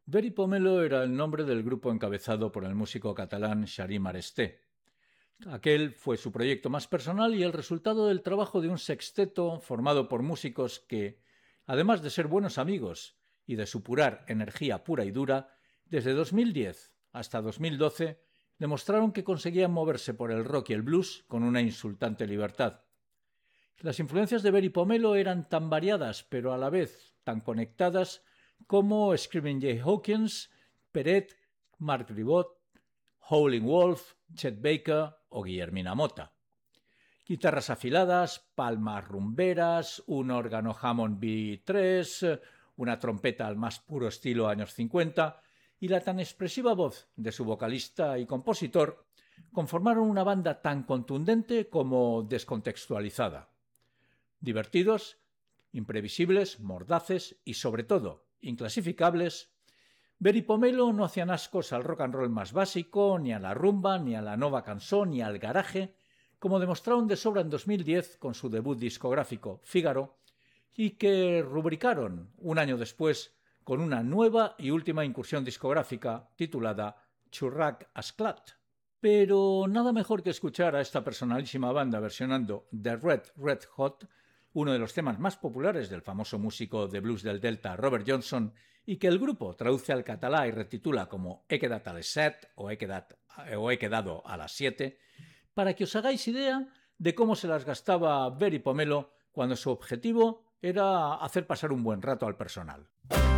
Veri Pomelo era el nombre del grupo encabezado por el músico catalán Xarí Maresté. Aquel fue su proyecto más personal y el resultado del trabajo de un sexteto formado por músicos que, además de ser buenos amigos y de supurar energía pura y dura, desde 2010 hasta 2012 demostraron que conseguían moverse por el rock y el blues con una insultante libertad. Las influencias de Veri Pomelo eran tan variadas, pero a la vez tan conectadas, como Screaming Jay Hawkins, Peret, Mark Ribot, Howlin' Wolf, Chet Baker o Guillermina Motta. Guitarras afiladas, palmas rumberas, un órgano Hammond B3, una trompeta al más puro estilo años 50 y la tan expresiva voz de su vocalista y compositor conformaron una banda tan contundente como descontextualizada. Divertidos, imprevisibles, mordaces y, sobre todo, inclasificables, Veri Pomelo no hacían ascos al rock and roll más básico, ni a la rumba, ni a la nova cançó, ni al garaje, como demostraron de sobra en 2010 con su debut discográfico Fígaro, y que rubricaron un año después con una nueva y última incursión discográfica titulada Churrac Asclat. Pero nada mejor que escuchar a esta personalísima banda versionando The Red Red Hot, uno de los temas más populares del famoso músico de blues del Delta Robert Johnson, y que el grupo traduce al catalá y retitula como He quedat a les 7 o He quedado a las 7, para que os hagáis idea de cómo se las gastaba Veri Pomelo cuando su objetivo era hacer pasar un buen rato al personal.